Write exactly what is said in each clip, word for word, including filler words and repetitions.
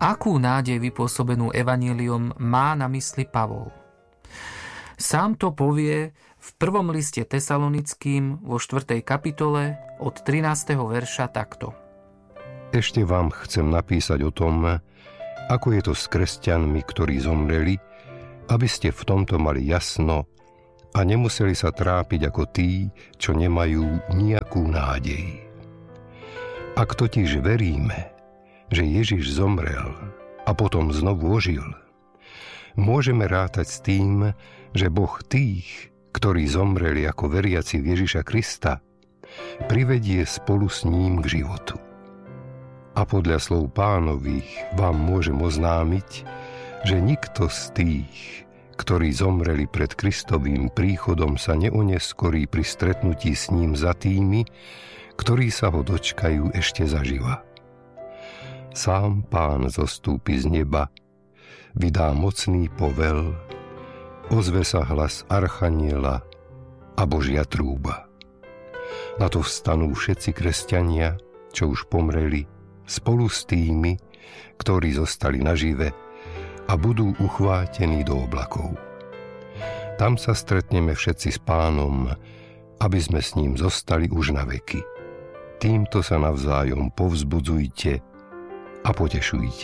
Akú nádej vypôsobenú evanjeliom má na mysli Pavol? Sám to povie v prvom liste Tesalonickým vo štvrtej kapitole od trinásteho verša takto. Ešte vám chcem napísať o tom, ako je to s kresťanmi, ktorí zomreli, aby ste v tomto mali jasno a nemuseli sa trápiť ako tí, čo nemajú nejakú nádej. Ak totiž veríme, že Ježiš zomrel a potom znovu ožil, môžeme rátať s tým, že Boh tých, ktorí zomreli ako veriaci v Ježiša Krista, privedie spolu s ním k životu. A podľa slov Pánových vám môžem oznámiť, že nikto z tých, ktorí zomreli pred Kristovým príchodom, sa neoneskorí pri stretnutí s ním za tými, ktorí sa ho dočkajú ešte zaživa. Sám Pán zostúpi z neba, vydá mocný povel, ozve sa hlas archaniela a Božia trúba. Na to vstanú všetci kresťania, čo už pomreli, spolu s tými, ktorí zostali nažive, a budú uchvátení do oblakov. Tam sa stretneme všetci s Pánom, aby sme s ním zostali už na veky. Týmto sa navzájom povzbudzujte a potešujte.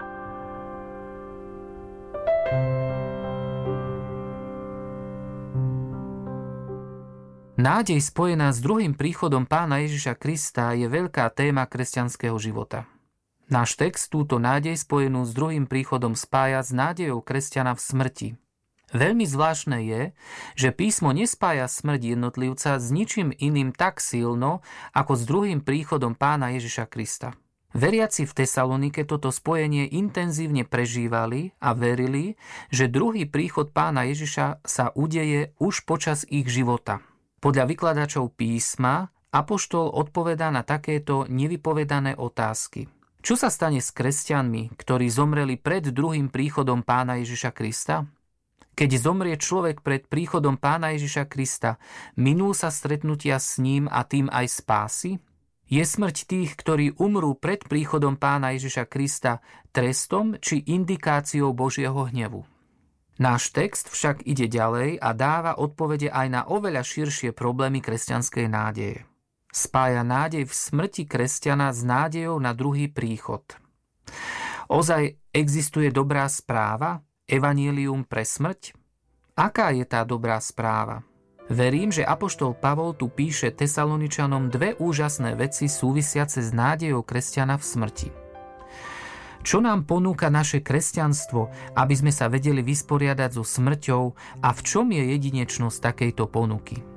Nádej spojená s druhým príchodom Pána Ježiša Krista je veľká téma kresťanského života. Náš text túto nádej spojenú s druhým príchodom spája s nádejou kresťana v smrti. Veľmi zvláštne je, že písmo nespája smrť jednotlivca s ničím iným tak silno, ako s druhým príchodom Pána Ježiša Krista. Veriaci v Tesalonike toto spojenie intenzívne prežívali a verili, že druhý príchod Pána Ježiša sa udeje už počas ich života. Podľa vykladačov písma apoštol odpovedá na takéto nevypovedané otázky. Čo sa stane s kresťanmi, ktorí zomreli pred druhým príchodom Pána Ježiša Krista? Keď zomrie človek pred príchodom Pána Ježiša Krista, minú sa stretnutia s ním a tým aj spásy? Je smrť tých, ktorí umrú pred príchodom Pána Ježiša Krista, trestom či indikáciou Božieho hnevu? Náš text však ide ďalej a dáva odpovede aj na oveľa širšie problémy kresťanskej nádeje. Spája nádej v smrti kresťana s nádejou na druhý príchod. Ozaj existuje dobrá správa, evanjelium pre smrť? Aká je tá dobrá správa? Verím, že apoštol Pavol tu píše Tesaloničanom dve úžasné veci súvisiace s nádejou kresťana v smrti. Čo nám ponúka naše kresťanstvo, aby sme sa vedeli vysporiadať so smrťou, a v čom je jedinečnosť takejto ponuky?